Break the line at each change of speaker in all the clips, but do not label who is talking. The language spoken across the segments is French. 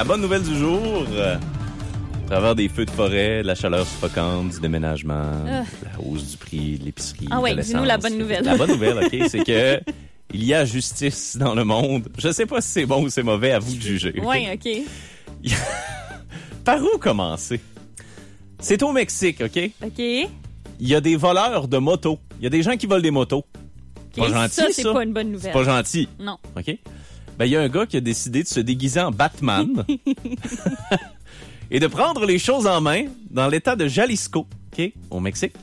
la bonne nouvelle du jour, à travers des feux de forêt, de la chaleur suffocante, du déménagement, la hausse du prix de l'épicerie,
Ah ouais,
de l'essence.
dis-nous la bonne nouvelle.
La bonne nouvelle, OK, c'est que il y a justice dans le monde. Je sais pas si c'est bon ou c'est mauvais, à vous de juger.
Oui, OK.
Par où commencer? C'est au Mexique, OK?
OK.
Il y a des voleurs de motos. Il y a des gens qui volent des motos.
OK,
Pas gentil,
ça, c'est pas une bonne nouvelle.
C'est pas gentil.
Non.
OK? Ben, il y a un gars qui a décidé de se déguiser en Batman et de prendre les choses en main dans l'état de Jalisco, OK? Au Mexique.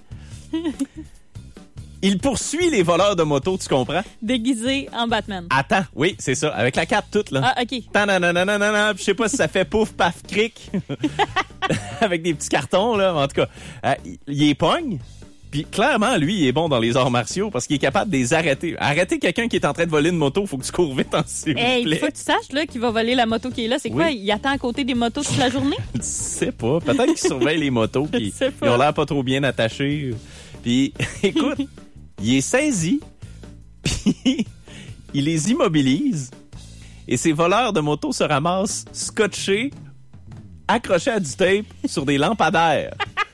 Il poursuit les voleurs de motos, tu comprends?
Déguisé en Batman.
Attends, oui, c'est ça, avec la cape toute, là.
Ah, OK.
Tananananana, je sais pas si ça fait pouf, paf, cric. Avec des petits cartons, là. En tout cas, il est pogne. Puis clairement, lui, il est bon dans les arts martiaux parce qu'il est capable de les arrêter. Arrêter quelqu'un qui est en train de voler une moto, faut que tu cours vite en s'il vous
Hey,
plaît.
il faut que tu saches là, qu'il va voler la moto qui est là. C'est quoi?
Oui.
Il attend à côté des motos toute la journée?
Je sais pas. Peut-être qu'il surveille les motos. Puis
sais pas.
ils ont l'air pas trop bien attachés. Puis, écoute, il est saisi. Puis, il les immobilise. Et ces voleurs de motos se ramassent scotchés, accrochés à du tape sur des lampadaires.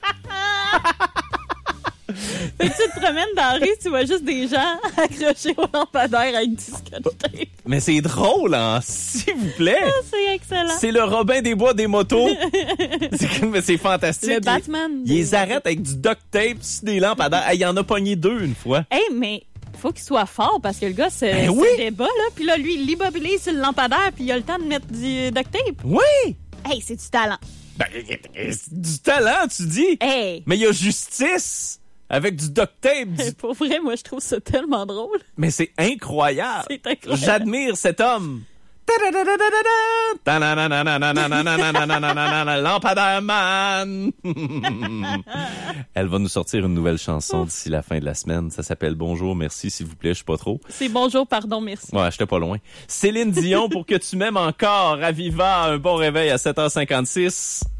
Fait que tu te promènes dans la rue, tu vois juste des gens accrochés au lampadaire avec du scotch tape.
Mais c'est drôle, hein? S'il vous plaît.
C'est excellent.
C'est le Robin des Bois des motos. c'est fantastique.
Le Batman.
Il les arrête avec du duct tape sur des lampadaires. Hey, il en a pogné 2 une fois.
Hey, mais faut qu'il soit fort parce que le gars se
oui.
débat, là. Puis là, lui, il l'immobilise sur le lampadaire puis il a le temps de mettre du duct tape.
Oui!
Hey, c'est du talent.
Ben, du talent, tu dis.
Hey!
Mais il y a justice avec du duct tape.
Pour vrai, moi, je trouve ça tellement drôle.
Mais c'est incroyable.
C'est incroyable.
J'admire cet homme. Lampadaire man. Elle va nous sortir une nouvelle chanson d'ici la fin de la semaine. Ça s'appelle Bonjour, merci, s'il vous plaît, je suis pas trop.
C'est bonjour, pardon, merci.
Ouais, j'étais pas loin. Céline Dion, pour que tu m'aimes encore, à Viva, un bon réveil à 7h56.